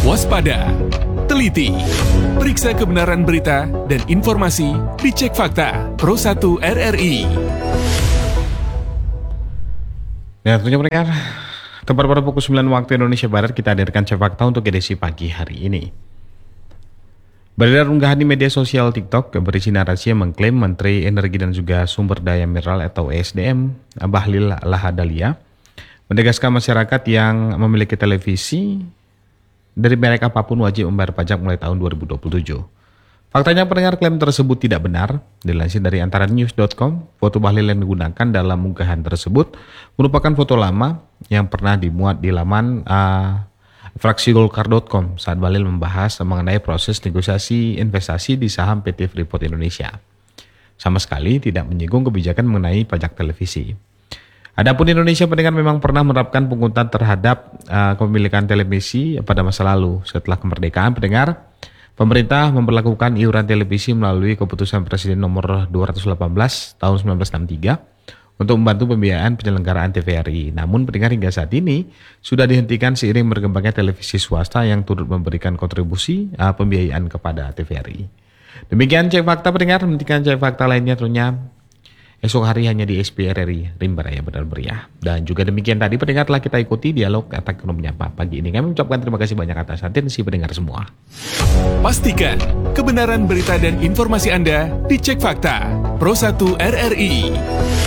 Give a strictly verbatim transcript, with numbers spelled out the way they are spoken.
Waspada, teliti, periksa kebenaran berita dan informasi di Cek Fakta Pro satu R R I. Ya, tentunya pendengar, tepat pada pukul sembilan waktu Indonesia Barat kita hadirkan Cek Fakta untuk edisi pagi hari ini. Beredar unggahan di media sosial TikTok berisi narasi yang mengklaim Menteri Energi dan juga Sumber Daya Mineral atau E S D M Bahlil Lahadalia menegaskan masyarakat yang memiliki televisi dari merek apapun wajib membayar pajak mulai tahun dua ribu dua puluh tujuh. Faktanya pendengar, klaim tersebut tidak benar. Dilansir dari antara news dot com, foto Bahlil yang digunakan dalam unggahan tersebut merupakan foto lama yang pernah dimuat di laman uh, fraksi golkar dot com saat Bahlil membahas mengenai proses negosiasi investasi di saham P T Freeport Indonesia. Sama sekali tidak menyinggung kebijakan mengenai pajak televisi. Adapun Indonesia pendengar memang pernah menerapkan pungutan terhadap uh, kepemilikan televisi pada masa lalu. Setelah kemerdekaan pendengar, pemerintah memperlakukan iuran televisi melalui keputusan Presiden nomor dua ratus delapan belas tahun seribu sembilan ratus enam puluh tiga untuk membantu pembiayaan penyelenggaraan T V R I. Namun pendengar, hingga saat ini sudah dihentikan seiring berkembangnya televisi swasta yang turut memberikan kontribusi uh, pembiayaan kepada T V R I. Demikian Cek Fakta pendengar, nantikan Cek Fakta lainnya tentunya esok hari hanya di S P R R I, Rimba Raya Benar Meriah. Dan juga demikian tadi pendengar telah kita ikuti dialog Kata Ekonomi Menyapa pagi ini. Kami mengucapkan terima kasih banyak atas atensi pendengar semua. Pastikan kebenaran berita dan informasi Anda di Cek Fakta Pro satu R R I.